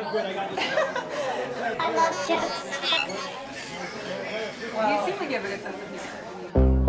I love chips. You seem like you have a good sense of humor.